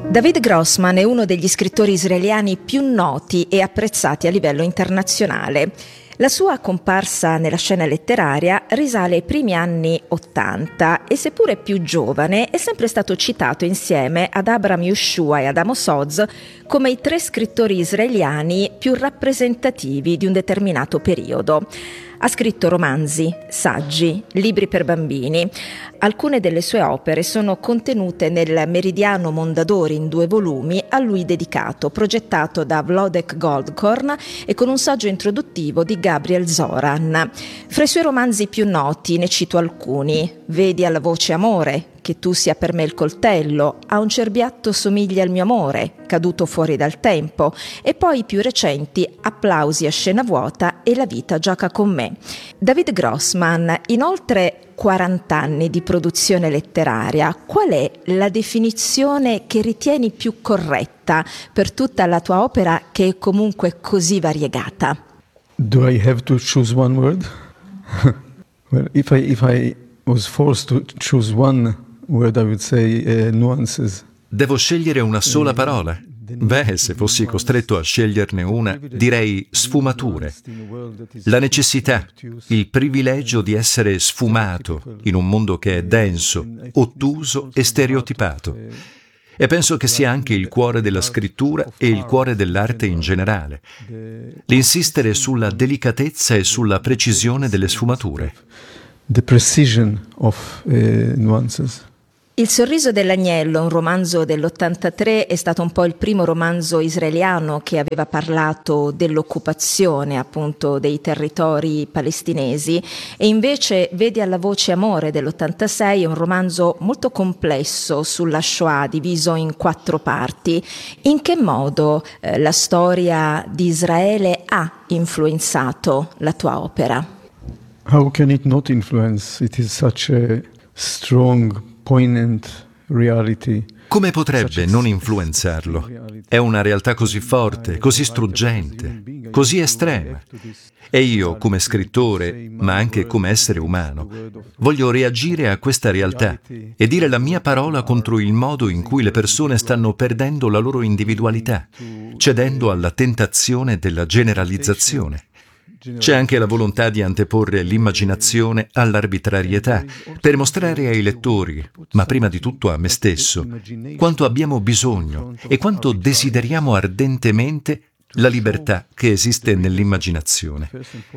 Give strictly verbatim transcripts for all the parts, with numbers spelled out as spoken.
David Grossman è uno degli scrittori israeliani più noti e apprezzati a livello internazionale. La sua comparsa nella scena letteraria risale ai primi anni ottanta e seppure più giovane è sempre stato citato insieme ad Abraham Yehoshua e ad Amos Oz come i tre scrittori israeliani più rappresentativi di un determinato periodo. Ha scritto romanzi, saggi, libri per bambini. Alcune delle sue opere sono contenute nel Meridiano Mondadori in due volumi a lui dedicato, progettato da Wlodek Goldkorn e con un saggio introduttivo di Gabriel Zoran. Fra i suoi romanzi più noti ne cito alcuni: Vedi alla voce amore, Che tu sia per me il coltello, A un cerbiatto somiglia al mio amore, Caduto fuori dal tempo, e poi i più recenti Applausi a scena vuota e La vita gioca con me. David Grossman, in oltre quaranta anni di produzione letteraria, qual è la definizione che ritieni più corretta per tutta la tua opera, che è comunque così variegata? Do I have to choose one word? Well, if I if I was forced to choose one word, I would say uh, nuances. Devo scegliere una sola parola? Beh, se fossi costretto a sceglierne una, direi sfumature. La necessità, il privilegio di essere sfumato in un mondo che è denso, ottuso e stereotipato. E penso che sia anche il cuore della scrittura e il cuore dell'arte in generale. L'insistere sulla delicatezza e sulla precisione delle sfumature. The precision of uh, nuances. Il sorriso dell'agnello, un romanzo dell'ottantatré, è stato un po' il primo romanzo israeliano che aveva parlato dell'occupazione appunto dei territori palestinesi, e invece Vedi alla voce amore dell'ottantasei è un romanzo molto complesso sulla Shoah, diviso in quattro parti. In che modo eh, la storia di Israele ha influenzato la tua opera? How can it not influence? It is such a strong, poignant reality. Come potrebbe non influenzarlo? È una realtà così forte, così struggente, così estrema. E io, come scrittore, ma anche come essere umano, voglio reagire a questa realtà e dire la mia parola contro il modo in cui le persone stanno perdendo la loro individualità, cedendo alla tentazione della generalizzazione. C'è anche la volontà di anteporre l'immaginazione all'arbitrarietà, per mostrare ai lettori, ma prima di tutto a me stesso, quanto abbiamo bisogno e quanto desideriamo ardentemente la libertà che esiste nell'immaginazione.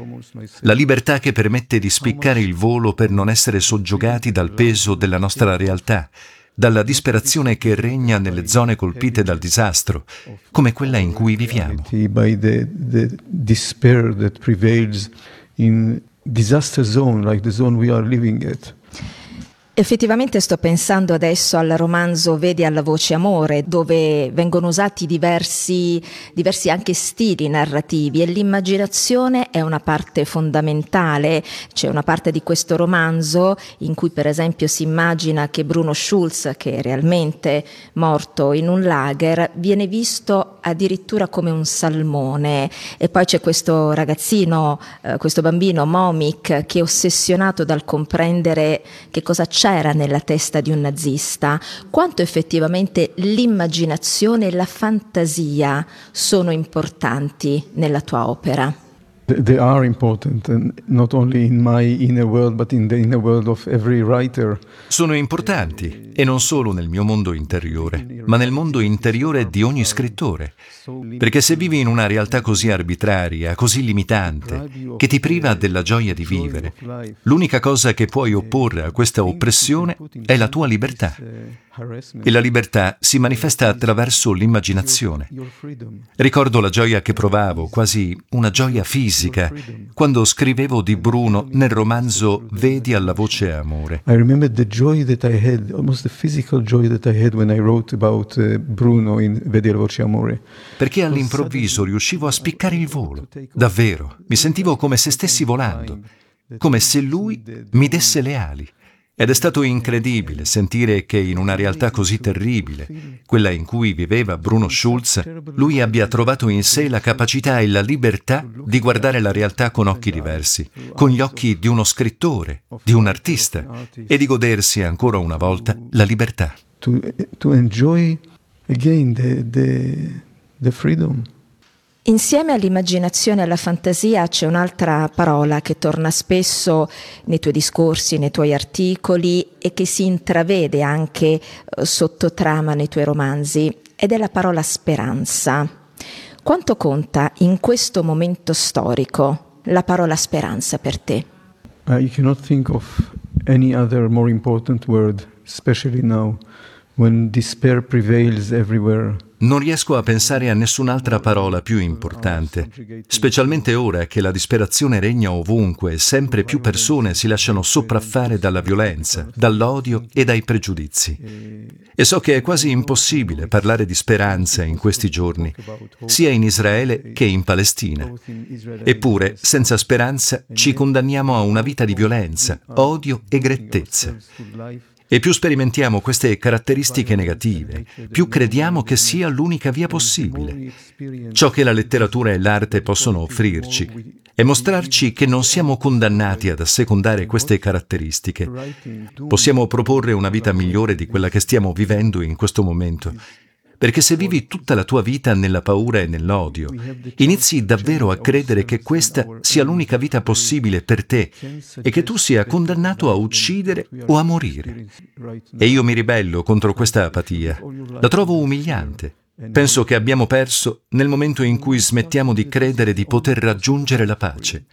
La libertà che permette di spiccare il volo per non essere soggiogati dal peso della nostra realtà, dalla disperazione che regna nelle zone colpite dal disastro, come quella in cui viviamo. By the, the despair that prevails in disaster zone, like the zone we are living at. Effettivamente sto pensando adesso al romanzo Vedi alla voce amore, dove vengono usati diversi, diversi anche stili narrativi, e l'immaginazione è una parte fondamentale. C'è una parte di questo romanzo in cui per esempio si immagina che Bruno Schulz, che è realmente morto in un lager, viene visto addirittura come un salmone, e poi c'è questo ragazzino, eh, questo bambino Momik, che è ossessionato dal comprendere che cosa c'è c'era nella testa di un nazista. Quanto effettivamente l'immaginazione e la fantasia sono importanti nella tua opera? They are important, and not only in my inner world, but in the inner world of every writer. Sono importanti, e non solo nel mio mondo interiore, ma nel mondo interiore di ogni scrittore. Perché se vivi in una realtà così arbitraria, così limitante, che ti priva della gioia di vivere, l'unica cosa che puoi opporre a questa oppressione è la tua libertà. E la libertà si manifesta attraverso l'immaginazione. Ricordo la gioia che provavo, quasi una gioia fisica, quando scrivevo di Bruno nel romanzo Vedi alla voce amore. I remember the joy that I had, almost the physical joy that I had when I wrote about uh, Bruno in Vedi alla voce amore. Perché all'improvviso riuscivo a spiccare il volo. Davvero, mi sentivo come se stessi volando, come se lui mi desse le ali. Ed è stato incredibile sentire che in una realtà così terribile, quella in cui viveva Bruno Schulz, lui abbia trovato in sé la capacità e la libertà di guardare la realtà con occhi diversi, con gli occhi di uno scrittore, di un artista, e di godersi ancora una volta la libertà. To, to enjoy again, the, the, the freedom. Insieme all'immaginazione e alla fantasia c'è un'altra parola che torna spesso nei tuoi discorsi, nei tuoi articoli e che si intravede anche eh, sottotrama nei tuoi romanzi, ed è la parola speranza. Quanto conta in questo momento storico la parola speranza per te? Uh, you cannot think of any other more important word, especially now, when despair prevails everywhere. Non riesco a pensare a nessun'altra parola più importante, specialmente ora che la disperazione regna ovunque e sempre più persone si lasciano sopraffare dalla violenza, dall'odio e dai pregiudizi. E so che è quasi impossibile parlare di speranza in questi giorni, sia in Israele che in Palestina. Eppure, senza speranza, ci condanniamo a una vita di violenza, odio e grettezza. E più sperimentiamo queste caratteristiche negative, più crediamo che sia l'unica via possibile. Ciò che la letteratura e l'arte possono offrirci è mostrarci che non siamo condannati ad assecondare queste caratteristiche. Possiamo proporre una vita migliore di quella che stiamo vivendo in questo momento. Perché se vivi tutta la tua vita nella paura e nell'odio, inizi davvero a credere che questa sia l'unica vita possibile per te e che tu sia condannato a uccidere o a morire. E io mi ribello contro questa apatia. La trovo umiliante. Penso che abbiamo perso nel momento in cui smettiamo di credere di poter raggiungere la pace.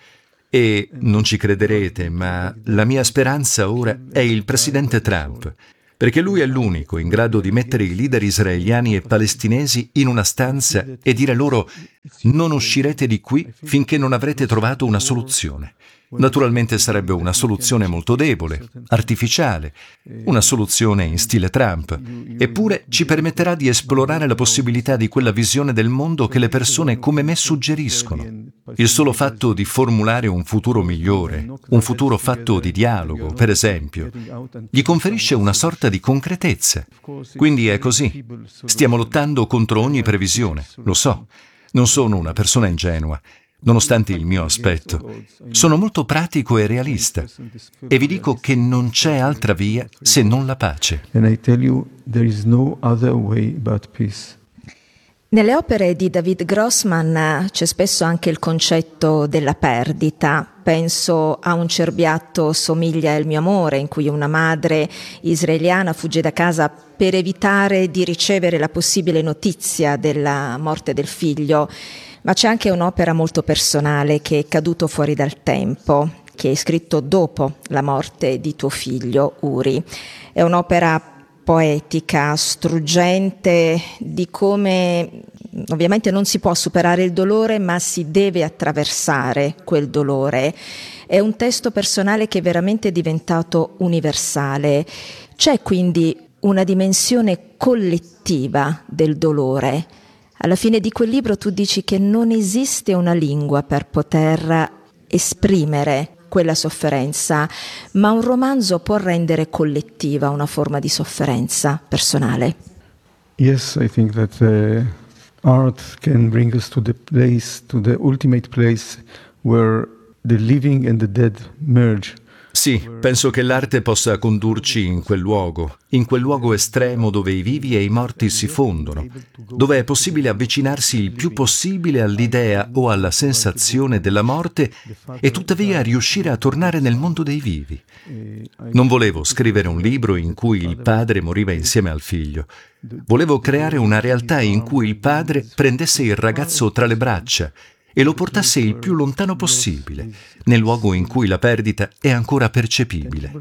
E non ci crederete, ma la mia speranza ora è il presidente Trump, perché lui è l'unico in grado di mettere i leader israeliani e palestinesi in una stanza e dire loro: non uscirete di qui finché non avrete trovato una soluzione. Naturalmente sarebbe una soluzione molto debole, artificiale, una soluzione in stile Trump, eppure ci permetterà di esplorare la possibilità di quella visione del mondo che le persone come me suggeriscono. Il solo fatto di formulare un futuro migliore, un futuro fatto di dialogo, per esempio, gli conferisce una sorta di concretezza. Quindi è così. Stiamo lottando contro ogni previsione, lo so. Non sono una persona ingenua. Nonostante il mio aspetto, sono molto pratico e realista e vi dico che non c'è altra via se non la pace. And I tell you, there is no other way but peace. Nelle opere di David Grossman c'è spesso anche il concetto della perdita. Penso a Un cerbiatto somiglia il mio amore, in cui una madre israeliana fugge da casa per evitare di ricevere la possibile notizia della morte del figlio. Ma c'è anche un'opera molto personale che è Caduto fuori dal tempo, che hai scritto dopo la morte di tuo figlio Uri. È un'opera poetica, struggente, di come ovviamente non si può superare il dolore, ma si deve attraversare quel dolore. È un testo personale che è veramente diventato universale. C'è quindi una dimensione collettiva del dolore. Alla fine di quel libro tu dici che non esiste una lingua per poter esprimere quella sofferenza, ma un romanzo può rendere collettiva una forma di sofferenza personale. Yes, I think that uh, art can bring us to the place, to the ultimate place where the living and the dead merge. Sì, penso che l'arte possa condurci in quel luogo, in quel luogo estremo dove i vivi e i morti si fondono, dove è possibile avvicinarsi il più possibile all'idea o alla sensazione della morte e tuttavia riuscire a tornare nel mondo dei vivi. Non volevo scrivere un libro in cui il padre moriva insieme al figlio. Volevo creare una realtà in cui il padre prendesse il ragazzo tra le braccia e lo portasse il più lontano possibile, nel luogo in cui la perdita è ancora percepibile.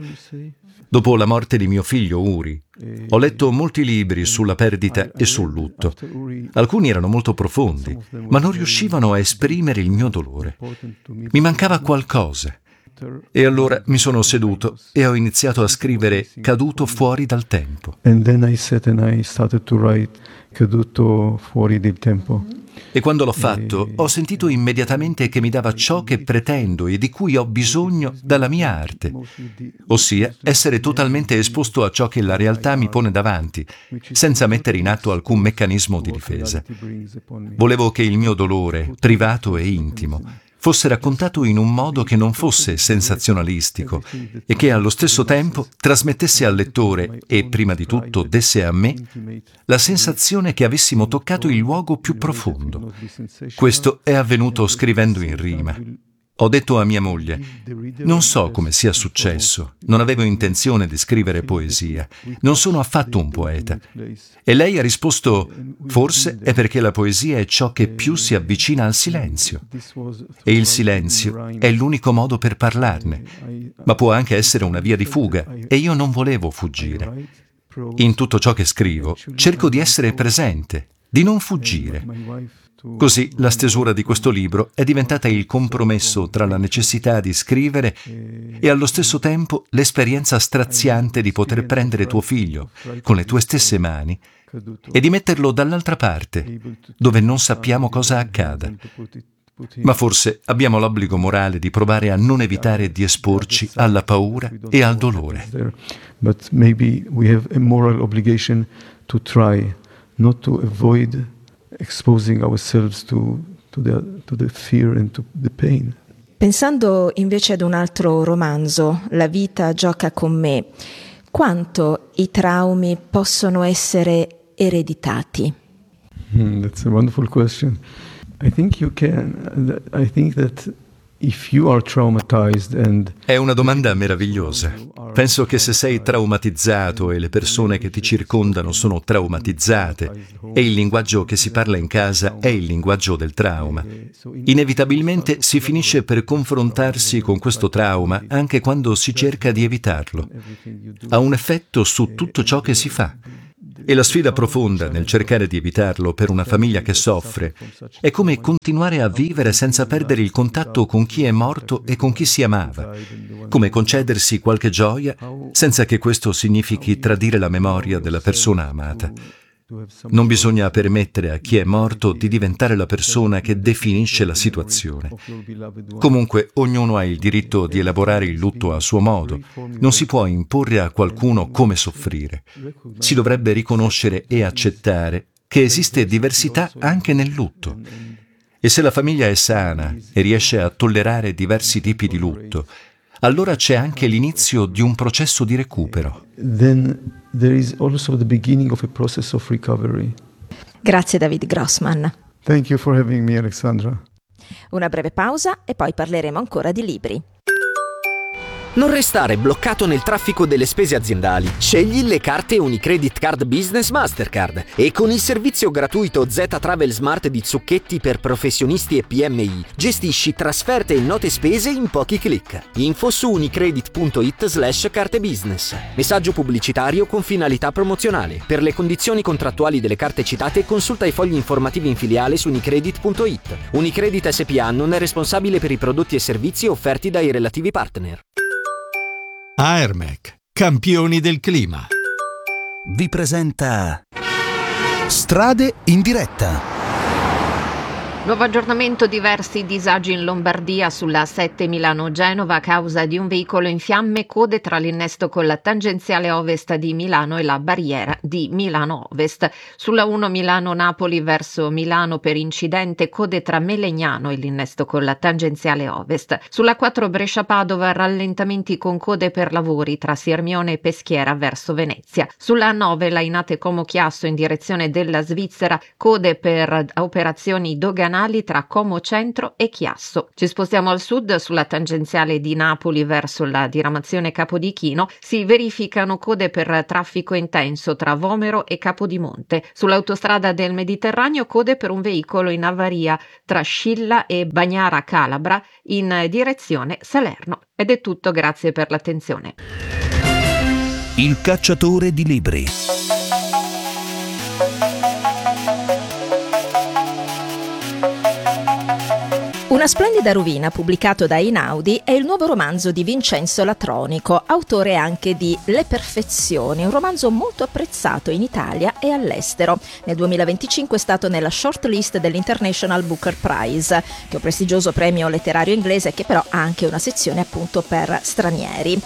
Dopo la morte di mio figlio Uri, ho letto molti libri sulla perdita e sul lutto. Alcuni erano molto profondi, ma non riuscivano a esprimere il mio dolore. Mi mancava qualcosa. E allora mi sono seduto e ho iniziato a scrivere Caduto fuori dal tempo. And then I sat and I started to write Caduto fuori del tempo. E quando l'ho fatto, ho sentito immediatamente che mi dava ciò che pretendo e di cui ho bisogno dalla mia arte, ossia essere totalmente esposto a ciò che la realtà mi pone davanti, senza mettere in atto alcun meccanismo di difesa. Volevo che il mio dolore, privato e intimo, fosse raccontato in un modo che non fosse sensazionalistico e che allo stesso tempo trasmettesse al lettore e, prima di tutto, desse a me la sensazione che avessimo toccato il luogo più profondo. Questo è avvenuto scrivendo in rima. Ho detto a mia moglie: non so come sia successo, non avevo intenzione di scrivere poesia, non sono affatto un poeta. E lei ha risposto: forse è perché la poesia è ciò che più si avvicina al silenzio. E il silenzio è l'unico modo per parlarne, ma può anche essere una via di fuga, e io non volevo fuggire. In tutto ciò che scrivo cerco di essere presente, di non fuggire. Così la stesura di questo libro è diventata il compromesso tra la necessità di scrivere e allo stesso tempo l'esperienza straziante di poter prendere tuo figlio con le tue stesse mani e di metterlo dall'altra parte, dove non sappiamo cosa accada. Ma forse abbiamo l'obbligo morale di provare a non evitare di esporci alla paura e al dolore. But maybe we have a moral obligation to try not to avoid exposing ourselves to, to, the, to the fear and to the pain. Pensando invece ad un altro romanzo, La vita gioca con me, quanto i traumi possono essere ereditati? Hmm, that's a wonderful question. I think you can. I think that if you are traumatized and È una domanda meravigliosa. Penso che se sei traumatizzato e le persone che ti circondano sono traumatizzate e il linguaggio che si parla in casa è il linguaggio del trauma, inevitabilmente si finisce per confrontarsi con questo trauma anche quando si cerca di evitarlo. Ha un effetto su tutto ciò che si fa. E la sfida profonda nel cercare di evitarlo per una famiglia che soffre è come continuare a vivere senza perdere il contatto con chi è morto e con chi si amava, come concedersi qualche gioia senza che questo significhi tradire la memoria della persona amata. Non bisogna permettere a chi è morto di diventare la persona che definisce la situazione. Comunque, ognuno ha il diritto di elaborare il lutto a suo modo. Non si può imporre a qualcuno come soffrire. Si dovrebbe riconoscere e accettare che esiste diversità anche nel lutto. E se la famiglia è sana e riesce a tollerare diversi tipi di lutto, allora c'è anche l'inizio di un processo di recupero. then there is also the beginning of a process of recovery. Grazie David Grossman. Thank you for having me, Alexandra. Una breve pausa e poi parleremo ancora di libri. Non restare bloccato nel traffico delle spese aziendali. Scegli le carte Unicredit Card Business Mastercard e con il servizio gratuito Z Travel Smart di Zucchetti per professionisti e P M I gestisci trasferte e note spese in pochi clic. Info su unicredit.it slash carte business. Messaggio pubblicitario con finalità promozionale. Per le condizioni contrattuali delle carte citate consulta i fogli informativi in filiale su unicredit punto it. Unicredit S P A non è responsabile per i prodotti e servizi offerti dai relativi partner. Aermec, campioni del clima, vi presenta Strade in diretta. Nuovo aggiornamento: diversi disagi in Lombardia sulla sette Milano-Genova a causa di un veicolo in fiamme, code tra l'innesto con la tangenziale ovest di Milano e la barriera di Milano Ovest. Sulla uno Milano-Napoli verso Milano per incidente, code tra Melegnano e l'innesto con la tangenziale ovest. Sulla quattro Brescia-Padova, rallentamenti con code per lavori tra Sirmione e Peschiera verso Venezia. Sulla nove Lainate Como-Chiasso in direzione della Svizzera, code per operazioni doganali tra Como Centro e Chiasso. Ci spostiamo al sud, sulla tangenziale di Napoli verso la diramazione Capodichino si verificano code per traffico intenso tra Vomero e Capodimonte. Sull'autostrada del Mediterraneo, code per un veicolo in avaria tra Scilla e Bagnara Calabra in direzione Salerno. Ed è tutto, grazie per l'attenzione. Il cacciatore di libri. Una splendida rovina, pubblicato da Einaudi, è il nuovo romanzo di Vincenzo Latronico, autore anche di Le Perfezioni, un romanzo molto apprezzato in Italia e all'estero. Nel duemilaventicinque è stato nella shortlist dell'International Booker Prize, che è un prestigioso premio letterario inglese che però ha anche una sezione appunto per stranieri.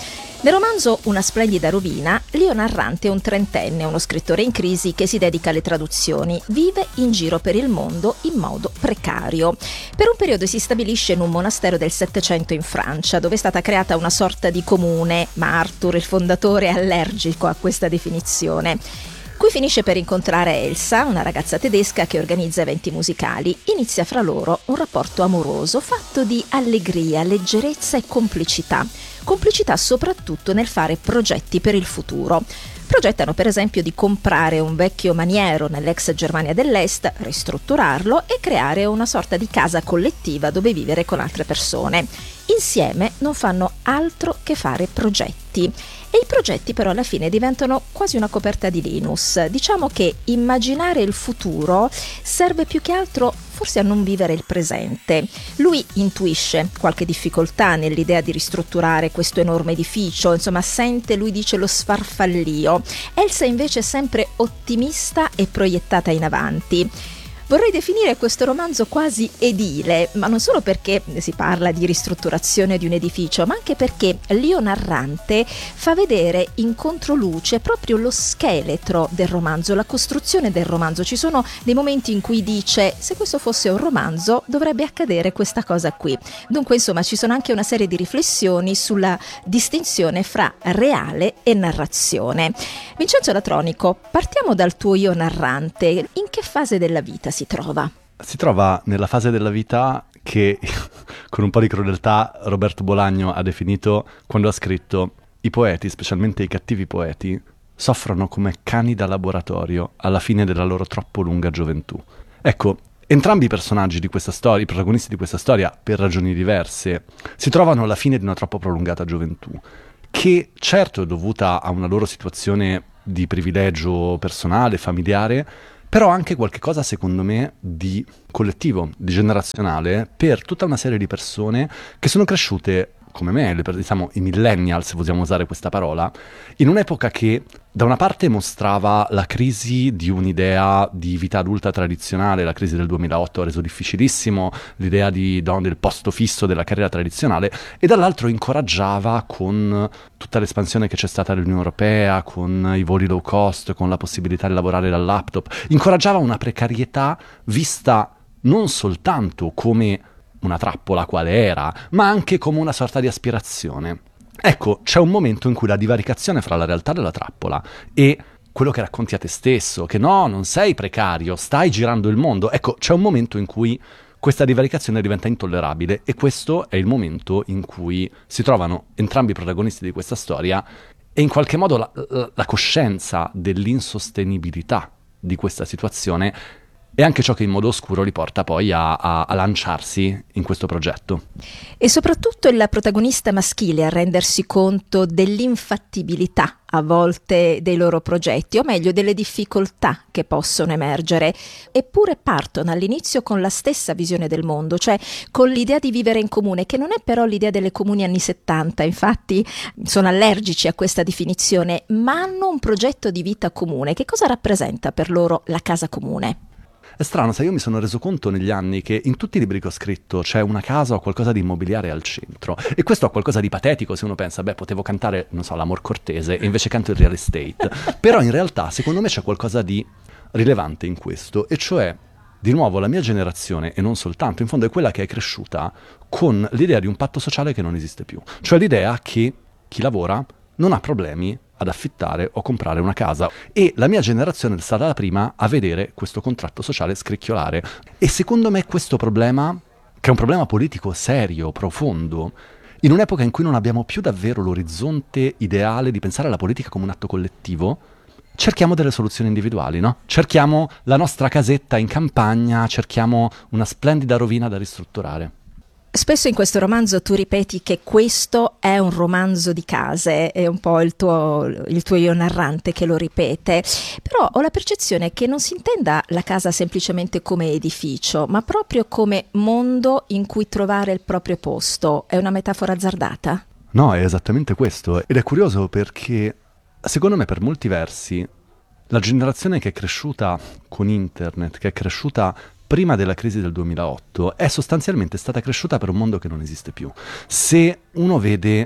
Nel romanzo Una splendida rovina, Leo Narrante è un trentenne, uno scrittore in crisi che si dedica alle traduzioni. Vive in giro per il mondo in modo precario. Per un periodo si stabilisce in un monastero del Settecento in Francia, dove è stata creata una sorta di comune, ma Arthur, il fondatore, è allergico a questa definizione. Qui finisce per incontrare Elsa, una ragazza tedesca che organizza eventi musicali. Inizia fra loro un rapporto amoroso fatto di allegria, leggerezza e complicità. Complicità soprattutto nel fare progetti per il futuro. Progettano per esempio di comprare un vecchio maniero nell'ex Germania dell'Est, ristrutturarlo e creare una sorta di casa collettiva dove vivere con altre persone. Insieme non fanno altro che fare progetti. E i progetti però alla fine diventano quasi una coperta di Linus. Diciamo che immaginare il futuro serve più che altro forse a non vivere il presente. Lui intuisce qualche difficoltà nell'idea di ristrutturare questo enorme edificio, insomma sente, lui dice, lo sfarfallio. Elsa invece è sempre ottimista e proiettata in avanti. Vorrei definire questo romanzo quasi edile, ma non solo perché si parla di ristrutturazione di un edificio, ma anche perché Leo Narrante fa vedere in controluce proprio lo scheletro del romanzo, la costruzione del romanzo. Ci sono dei momenti in cui dice: se questo fosse un romanzo dovrebbe accadere questa cosa qui. Dunque insomma ci sono anche una serie di riflessioni sulla distinzione fra reale e narrazione. Vincenzo Latronico, partiamo dal tuo io narrante. In che fase della vita si trova? Si trova nella fase della vita che, con un po' di crudeltà, Roberto Bolaño ha definito quando ha scritto: i poeti, specialmente i cattivi poeti, soffrono come cani da laboratorio alla fine della loro troppo lunga gioventù. Ecco, entrambi i personaggi di questa storia, i protagonisti di questa storia, per ragioni diverse, si trovano alla fine di una troppo prolungata gioventù, che certo è dovuta a una loro situazione di privilegio personale, familiare, però anche qualche cosa, secondo me, di collettivo, di generazionale, per tutta una serie di persone che sono cresciute, come me, le, diciamo i millennial, se vogliamo usare questa parola, in un'epoca che da una parte mostrava la crisi di un'idea di vita adulta tradizionale. La crisi del duemilaotto ha reso difficilissimo l'idea di, no, del posto fisso della carriera tradizionale, e dall'altro incoraggiava, con tutta l'espansione che c'è stata dell'Unione Europea, con i voli low cost, con la possibilità di lavorare dal laptop, incoraggiava una precarietà vista non soltanto come una trappola quale era, ma anche come una sorta di aspirazione. Ecco, c'è un momento in cui la divaricazione fra la realtà della trappola e quello che racconti a te stesso, che no, non sei precario, stai girando il mondo, ecco, c'è un momento in cui questa divaricazione diventa intollerabile, e questo è il momento in cui si trovano entrambi i protagonisti di questa storia, e in qualche modo la, la, la coscienza dell'insostenibilità di questa situazione è anche ciò che in modo oscuro li porta poi a, a, a lanciarsi in questo progetto. E soprattutto è la protagonista maschile a rendersi conto dell'infattibilità a volte dei loro progetti, o meglio delle difficoltà che possono emergere, eppure partono all'inizio con la stessa visione del mondo, cioè con l'idea di vivere in comune, che non è però l'idea delle comuni anni settanta, infatti sono allergici a questa definizione, ma hanno un progetto di vita comune. Che cosa rappresenta per loro la casa comune? È strano, sai, io mi sono reso conto negli anni che in tutti i libri che ho scritto c'è una casa o qualcosa di immobiliare al centro, e questo ha qualcosa di patetico se uno pensa, beh, potevo cantare, non so, l'amor cortese e invece canto il real estate, però in realtà secondo me c'è qualcosa di rilevante in questo, e cioè, di nuovo, la mia generazione, e non soltanto, in fondo è quella che è cresciuta con l'idea di un patto sociale che non esiste più, cioè l'idea che chi lavora non ha problemi ad affittare o comprare una casa, e la mia generazione è stata la prima a vedere questo contratto sociale scricchiolare. E secondo me questo problema, che è un problema politico serio, profondo, in un'epoca in cui non abbiamo più davvero l'orizzonte ideale di pensare alla politica come un atto collettivo, cerchiamo delle soluzioni individuali, no? Cerchiamo la nostra casetta in campagna, cerchiamo una splendida rovina da ristrutturare. Spesso in questo romanzo tu ripeti che questo è un romanzo di case, è un po' il tuo, il tuo io narrante che lo ripete, però ho la percezione che non si intenda la casa semplicemente come edificio, ma proprio come mondo in cui trovare il proprio posto. È una metafora azzardata? No, è esattamente questo, ed è curioso perché secondo me per molti versi la generazione che è cresciuta con internet, che è cresciuta prima della crisi del duemilaotto, è sostanzialmente stata cresciuta per un mondo che non esiste più. Se uno vede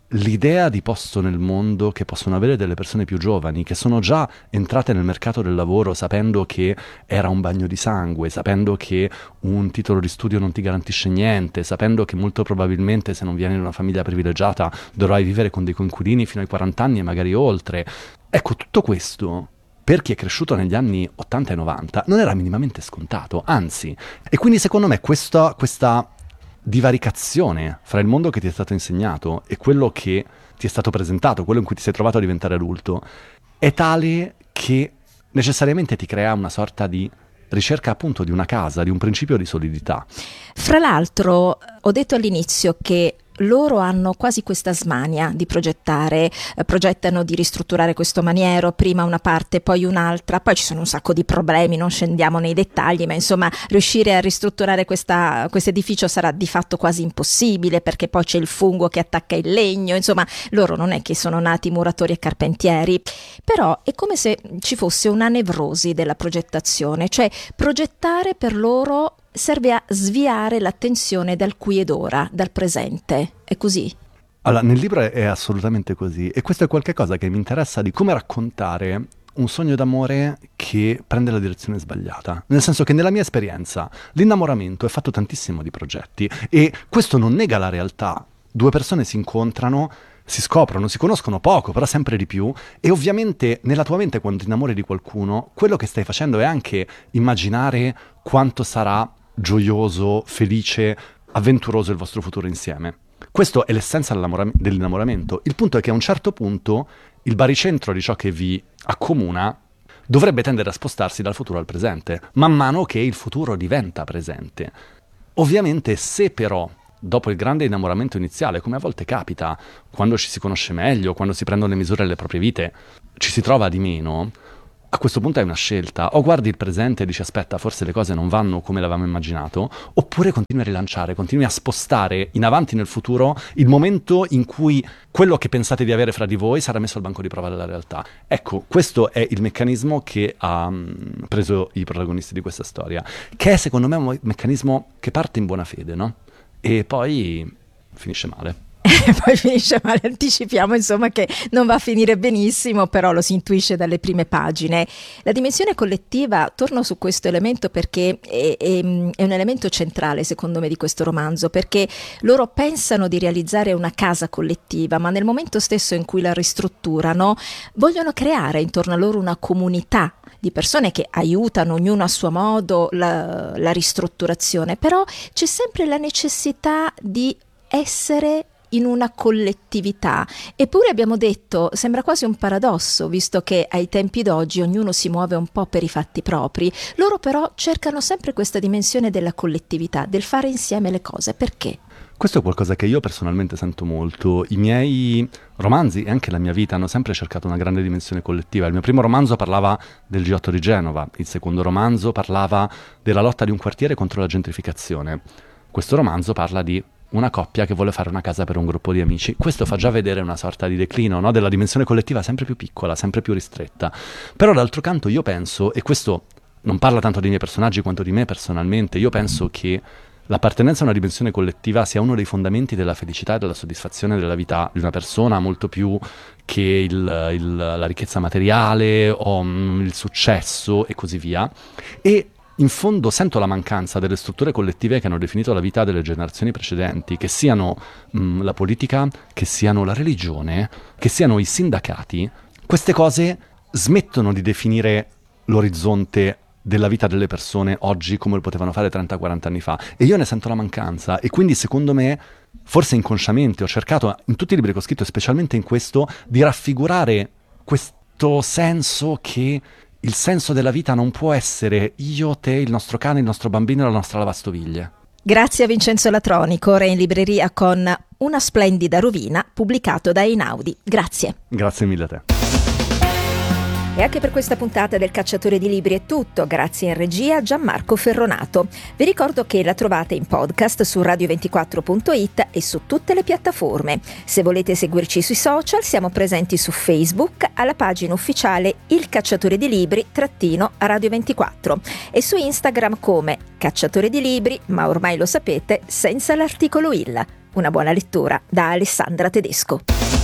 l'idea di posto nel mondo che possono avere delle persone più giovani, che sono già entrate nel mercato del lavoro sapendo che era un bagno di sangue, sapendo che un titolo di studio non ti garantisce niente, sapendo che molto probabilmente se non vieni in una famiglia privilegiata dovrai vivere con dei coinquilini fino ai quaranta anni e magari oltre. Ecco, tutto questo per chi è cresciuto negli anni ottanta e novanta non era minimamente scontato, anzi. E quindi secondo me questa... questa divaricazione fra il mondo che ti è stato insegnato e quello che ti è stato presentato, quello in cui ti sei trovato a diventare adulto, è tale che necessariamente ti crea una sorta di ricerca appunto di una casa, di un principio di solidità. Fra l'altro, ho detto all'inizio che loro hanno quasi questa smania di progettare, eh, progettano di ristrutturare questo maniero, prima una parte, poi un'altra, poi ci sono un sacco di problemi, non scendiamo nei dettagli, ma insomma riuscire a ristrutturare questo edificio sarà di fatto quasi impossibile, perché poi c'è il fungo che attacca il legno, insomma loro non è che sono nati muratori e carpentieri, però è come se ci fosse una nevrosi della progettazione, cioè progettare per loro serve a sviare l'attenzione dal qui ed ora, dal presente. È così? Allora, nel libro è, è assolutamente così, e questo è qualcosa che mi interessa di come raccontare un sogno d'amore che prende la direzione sbagliata. Nel senso che nella mia esperienza l'innamoramento è fatto tantissimo di progetti, e questo non nega la realtà. Due persone si incontrano, si scoprono, si conoscono poco, però sempre di più, e ovviamente nella tua mente quando ti innamori di qualcuno, quello che stai facendo è anche immaginare quanto sarà gioioso, felice, avventuroso il vostro futuro insieme. Questo è l'essenza dell'innamoramento. Il punto è che a un certo punto il baricentro di ciò che vi accomuna dovrebbe tendere a spostarsi dal futuro al presente, man mano che il futuro diventa presente. Ovviamente se però dopo il grande innamoramento iniziale, come a volte capita, quando ci si conosce meglio, quando si prendono le misure delle proprie vite, ci si trova di meno, a questo punto è una scelta. O guardi il presente e dici aspetta, forse le cose non vanno come l'avevamo immaginato, oppure continui a rilanciare, continui a spostare in avanti nel futuro il momento in cui quello che pensate di avere fra di voi sarà messo al banco di prova della realtà. Ecco, questo è il meccanismo che ha mh, preso i protagonisti di questa storia, che è secondo me un meccanismo che parte in buona fede, no? E poi finisce male. Poi finisce male, anticipiamo insomma che non va a finire benissimo, però lo si intuisce dalle prime pagine. La dimensione collettiva, torno su questo elemento perché è, è, è un elemento centrale secondo me di questo romanzo, perché loro pensano di realizzare una casa collettiva, ma nel momento stesso in cui la ristrutturano vogliono creare intorno a loro una comunità di persone che aiutano ognuno a suo modo la, la ristrutturazione, però c'è sempre la necessità di essere in una collettività. Eppure abbiamo detto, sembra quasi un paradosso, visto che ai tempi d'oggi ognuno si muove un po' per i fatti propri. Loro però cercano sempre questa dimensione della collettività, del fare insieme le cose. Perché? Questo è qualcosa che io personalmente sento molto. I miei romanzi e anche la mia vita hanno sempre cercato una grande dimensione collettiva. Il mio primo romanzo parlava del G otto di Genova, il secondo romanzo parlava della lotta di un quartiere contro la gentrificazione. Questo romanzo parla di una coppia che vuole fare una casa per un gruppo di amici. Questo fa già vedere una sorta di declino, no? Della dimensione collettiva sempre più piccola, sempre più ristretta. Però d'altro canto io penso, e questo non parla tanto dei miei personaggi quanto di me personalmente, io penso che l'appartenenza a una dimensione collettiva sia uno dei fondamenti della felicità e della soddisfazione della vita di una persona, molto più che il, il, la ricchezza materiale o mm, il successo e così via. E in fondo sento la mancanza delle strutture collettive che hanno definito la vita delle generazioni precedenti, che siano mh, la politica, che siano la religione, che siano i sindacati. Queste cose smettono di definire l'orizzonte della vita delle persone oggi come lo potevano fare trenta quaranta anni fa, e io ne sento la mancanza, e quindi secondo me, forse inconsciamente, ho cercato in tutti i libri che ho scritto, e specialmente in questo, di raffigurare questo senso che il senso della vita non può essere io, te, il nostro cane, il nostro bambino e la nostra lavastoviglie. Grazie a Vincenzo Latronico, ora in libreria con Una splendida rovina, pubblicato da Einaudi. Grazie. Grazie mille a te. E anche per questa puntata del Cacciatore di Libri è tutto, grazie in regia Gianmarco Ferronato. Vi ricordo che la trovate in podcast su radio ventiquattro punto it e su tutte le piattaforme. Se volete seguirci sui social, siamo presenti su Facebook alla pagina ufficiale Il Cacciatore di Libri trattino Radio ventiquattro e su Instagram come Cacciatore di Libri, ma ormai lo sapete, senza l'articolo il. Una buona lettura da Alessandra Tedesco.